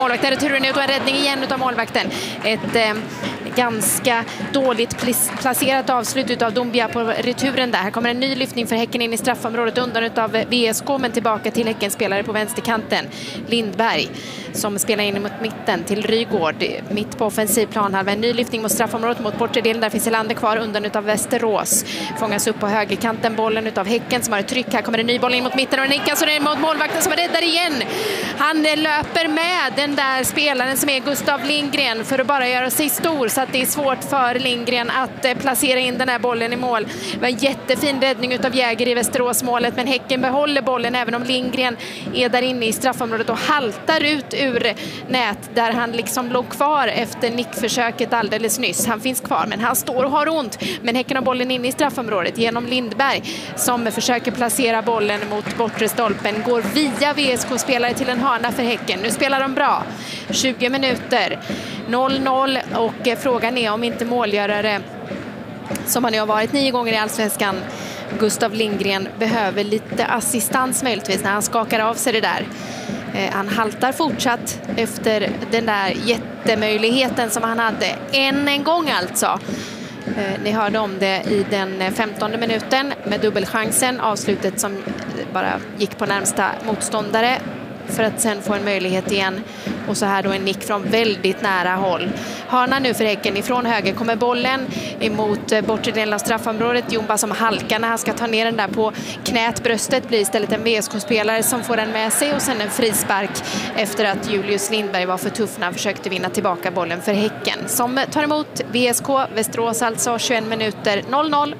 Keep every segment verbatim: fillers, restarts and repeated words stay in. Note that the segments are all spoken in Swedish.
Målvakten returen ut och en räddning igen utav målvakten. Ett eh, ganska dåligt placerat avslut av Dombia på returen där. Här kommer en ny lyftning för Häcken in i straffområdet undan utav V S K, men tillbaka till Häcken spelare på vänsterkanten. Lindberg som spelar in mot mitten till Rygård. Mitt på offensiv planhalva. En ny lyftning mot straffområdet mot bortre delen. Där finns Elander kvar undan utav Västerås. Fångas upp på högerkanten bollen utav Häcken som har ett tryck. Här kommer en ny boll in mot mitten och en nickas och det är mot målvakten som räddar igen. Han löper med den där spelaren som är Gustav Lindgren för att bara göra sig stor, så att det är svårt för Lindgren att eh, placera in den här bollen i mål. Det var en jättefin räddning utav Jäger i Västerås-målet, men Häcken behåller bollen även om Lindgren är där inne i straffområdet och haltar ut ur nät där han liksom låg kvar efter nickförsöket alldeles nyss. Han finns kvar, men han står och har ont. Men Häcken har bollen inne i straffområdet genom Lindberg som försöker placera bollen mot bortre stolpen. Går via V S K-spelare till en hörna för Häcken. Nu spelar de bra. tjugo minuter. noll noll och frågan är om inte målgörare, som han ju har varit nio gånger i Allsvenskan, Gustav Lindgren, behöver lite assistans möjligtvis när han skakar av sig det där. Eh, han haltar fortsatt efter den där jättemöjligheten som han hade än en gång alltså. Eh, ni hörde om det i den femtonde minuten med dubbelchansen, avslutet som bara gick på närmsta motståndare för att sen få en möjlighet igen. Och så här då en nick från väldigt nära håll. Hörna nu för Häcken. Ifrån höger kommer bollen emot bortre delen av straffområdet. Jomba som halkar när han ska ta ner den där på knät. Bröstet blir istället en V S K-spelare som får den med sig. Och sen en frispark efter att Julius Lindberg var för tuff när han försökte vinna tillbaka bollen för Häcken. Som tar emot V S K. Västerås alltså tjugoett minuter noll noll.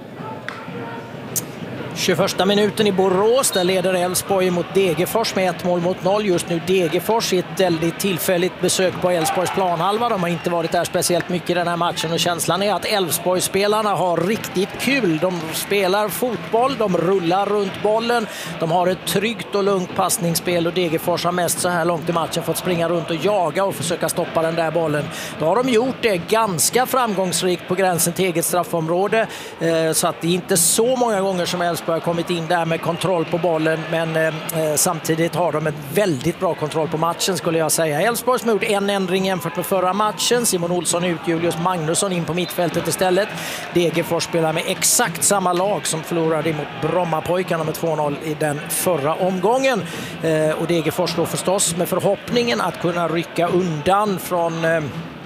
tjugoförsta minuten i Borås, där leder Elfsborg mot Degerfors med ett mål mot noll. Just nu Degerfors i ett väldigt tillfälligt besök på Elfsborgs planhalva. De har inte varit där speciellt mycket i den här matchen och känslan är att Elfsborg-spelarna har riktigt kul. De spelar fotboll, de rullar runt bollen, de har ett tryggt och lugnt passningsspel och Degerfors har mest så här långt i matchen fått springa runt och jaga och försöka stoppa den där bollen. Då har de gjort det ganska framgångsrikt på gränsen till eget straffområde, så att det är inte så många gånger som Elfsborg har kommit in där med kontroll på bollen, men eh, samtidigt har de en väldigt bra kontroll på matchen skulle jag säga. Elfsborg som har gjort en ändring jämfört med förra matchen. Simon Olsson ut, Julius Magnusson in på mittfältet istället. Degerfors spelar med exakt samma lag som förlorade mot Brommapojkarna med två noll i den förra omgången. Eh, och Degerfors då förstås med förhoppningen att kunna rycka undan från eh,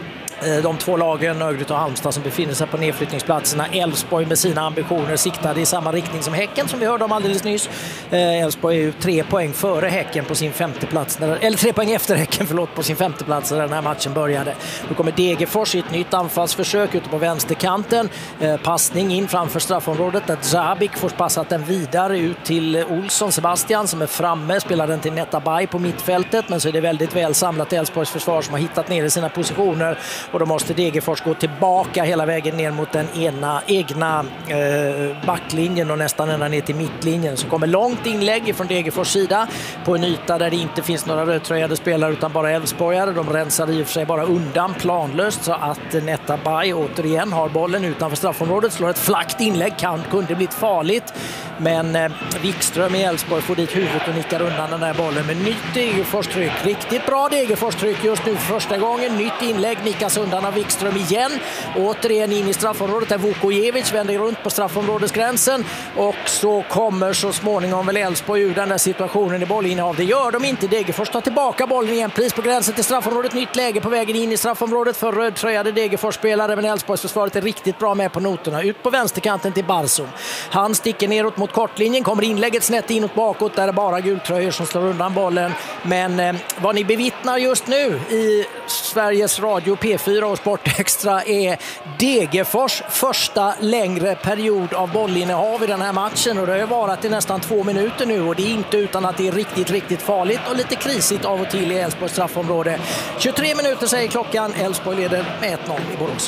de två lagen, Örgryte och Halmstad, som befinner sig på nedflyttningsplatserna. Elfsborg med sina ambitioner siktade i samma riktning som Häcken som vi hörde om alldeles nyss. Elfsborg är ju tre poäng före Häcken på sin femte plats, eller tre poäng efter Häcken förlåt, på sin femte plats när den här matchen började. Då kommer Degerfors i ett nytt anfallsförsök ute på vänsterkanten. Eh, passning in framför straffområdet där Zabik får passat den vidare ut till Olsson Sebastian som är framme, spelar den till Netabay på mittfältet, men så är det väldigt väl samlat Elfsborgs försvar som har hittat ner i sina positioner. Och då måste Degerfors gå tillbaka hela vägen ner mot den ena egna eh, backlinjen och nästan ända ner till mittlinjen. Så kommer långt inlägg från Degerfors sida på en yta där det inte finns några rödtröjade spelare utan bara Elfsborgare. De rensar i och för sig bara undan planlöst så att Netabay återigen har bollen utanför straffområdet. Slår ett flackt inlägg, kan, kunde blivit farligt. Men eh, Wikström i Elfsborg får dit huvudet och nickar undan den där bollen med nytt Degerfors-tryck. Riktigt bra Degerfors-tryck just nu för första gången. Nytt inlägg, nickas undan av Wikström igen. Återigen in i straffområdet där Vukojevic vänder runt på straffområdesgränsen. Och så kommer så småningom väl Elfsborg ur den där situationen i bollinnehav. Det gör de inte. Degerfors tar tillbaka bollen igen. Pris på gränsen till straffområdet. Nytt läge på vägen in i straffområdet för rödtröjade Degerfors-spelare. Men Elfsborgs försvaret är riktigt bra med på noterna. Ut på vänsterkanten till Barsum. Han sticker neråt mot kortlinjen. Kommer inlägget snett inåt bakåt. Där är det bara gultröjor som slår undan bollen. Men eh, vad ni bevittnar just nu i Sveriges Radio P fyra och Sport Extra är Degerfors första längre period av bollinnehav i den här matchen. Och det har varit i nästan två minuter nu. Och det är inte utan att det är riktigt, riktigt farligt och lite krisigt av och till i Elfsborgs straffområde. tjugotre minuter säger klockan. Elfsborg leder med ett noll i Borås.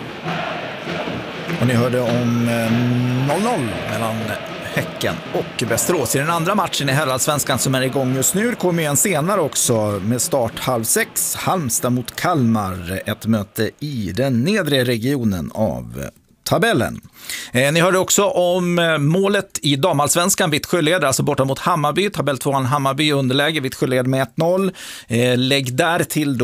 Och ni hörde om noll noll mellan Häcken och Västerås i den andra matchen i herrallsvenskan som är igång just nu. Kommer igen senare också med start halv sex. Halmstad mot Kalmar. Ett möte i den nedre regionen av tabellen. Eh, ni hörde också om eh, målet i damallsvenskan. Vittsjö leder alltså borta mot Hammarby. Tabell tvåan Hammarby underläge. Vittsjö leder med ett noll. Eh, lägg där till då